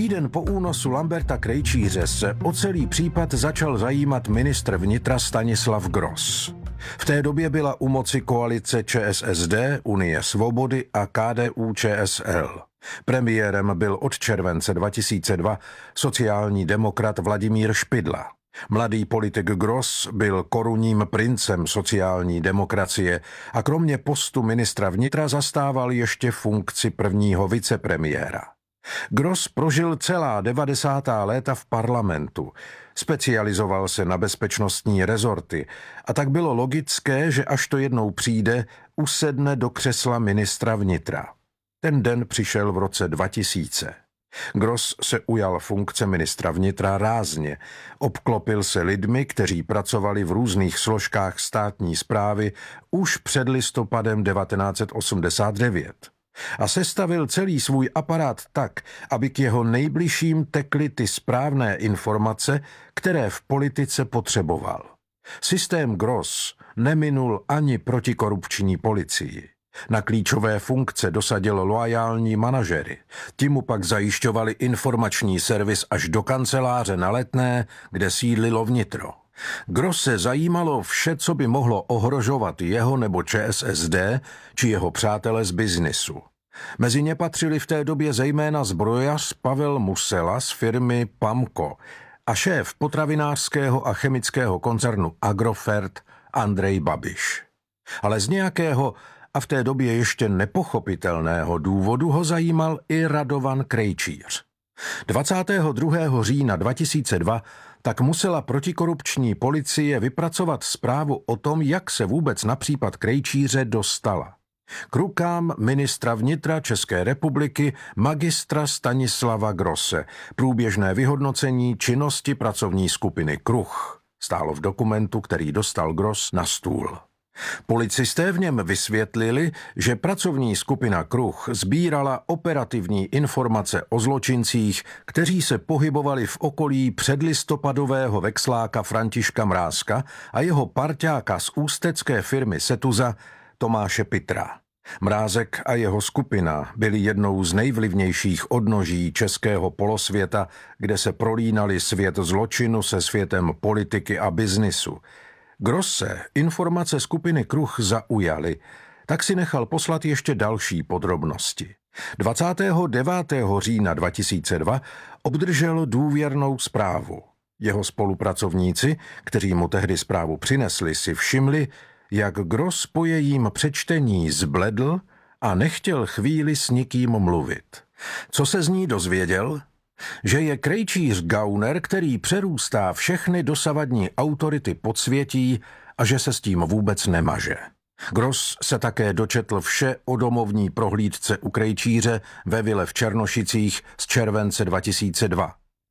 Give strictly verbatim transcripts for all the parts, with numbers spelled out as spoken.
Týden po únosu Lamberta Krejčíře se o celý případ začal zajímat ministr vnitra Stanislav Gross. V té době byla u moci koalice ČSSD, Unie svobody a K D U Č S L. Premiérem byl od července dva tisíce dva sociální demokrat Vladimír Špidla. Mladý politik Gross byl korunním princem sociální demokracie a kromě postu ministra vnitra zastával ještě funkci prvního vicepremiéra. Gross prožil celá devadesátá léta v parlamentu, specializoval se na bezpečnostní rezorty a tak bylo logické, že až to jednou přijde, usedne do křesla ministra vnitra. Ten den přišel v roce dva tisíce. Gross se ujal funkce ministra vnitra rázně, obklopil se lidmi, kteří pracovali v různých složkách státní správy už před listopadem devatenáct set osmdesát devět. A sestavil celý svůj aparát tak, aby k jeho nejbližším tekly ty správné informace, které v politice potřeboval. Systém Gross neminul ani protikorupční policii. Na klíčové funkce dosadil loajální manažery. Ti mu pak zajišťovali informační servis až do kanceláře na Letné, kde sídlilo vnitro. Grosse zajímalo vše, co by mohlo ohrožovat jeho nebo Č S S D či jeho přátele z biznisu. Mezi ně patřili v té době zejména zbrojař Pavel Musela z firmy Pamco a šéf potravinářského a chemického koncernu Agrofert Andrej Babiš. Ale z nějakého a v té době ještě nepochopitelného důvodu ho zajímal i Radovan Krejčíř. dvacátého druhého října dva tisíce dva tak musela protikorupční policie vypracovat zprávu o tom, jak se vůbec na případ Krejčíře dostala. K rukám ministra vnitra České republiky magistra Stanislava Grosse průběžné vyhodnocení činnosti pracovní skupiny Kruh stálo v dokumentu, který dostal Gross na stůl. Policisté v něm vysvětlili, že pracovní skupina Kruh sbírala operativní informace o zločincích, kteří se pohybovali v okolí předlistopadového vexláka Františka Mrázka a jeho parťáka z ústecké firmy Setuza Tomáše Pitra. Mrázek a jeho skupina byli jednou z nejvlivnějších odnoží českého polosvěta, kde se prolínali svět zločinu se světem politiky a biznisu. Grosse informace skupiny Kruh zaujaly, tak si nechal poslat ještě další podrobnosti. dvacátého devátého října dva tisíce dva obdržel důvěrnou zprávu. Jeho spolupracovníci, kteří mu tehdy zprávu přinesli, si všimli, jak Gross po jejím přečtení zbledl a nechtěl chvíli s nikým mluvit. Co se z ní dozvěděl? Že je Krejčíř gauner, který přerůstá všechny dosavadní autority podsvětí a že se s tím vůbec nemaže. Gross se také dočetl vše o domovní prohlídce u Krejčíře ve vile v Černošicích z července dva tisíce dva.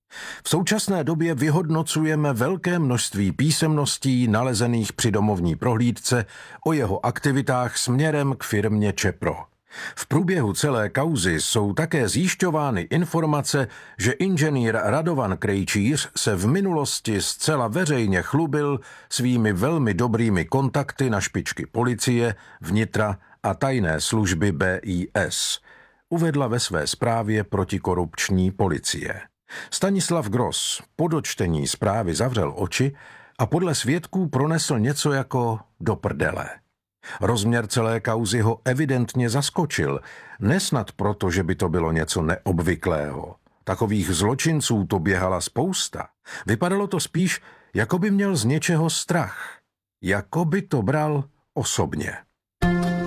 V současné době vyhodnocujeme velké množství písemností nalezených při domovní prohlídce o jeho aktivitách směrem k firmě Čepro. V průběhu celé kauzy jsou také zjišťovány informace, že inženýr Radovan Krejčíř se v minulosti zcela veřejně chlubil svými velmi dobrými kontakty na špičky policie, vnitra a tajné služby B I S, uvedla ve své zprávě protikorupční policie. Stanislav Gross po dočtení zprávy zavřel oči a podle svědků pronesl něco jako do prdele. Rozměr celé kauzy ho evidentně zaskočil, nesnad proto, že by to bylo něco neobvyklého. Takových zločinců to běhala spousta. Vypadalo to spíš, jako by měl z něčeho strach. Jako by to bral osobně.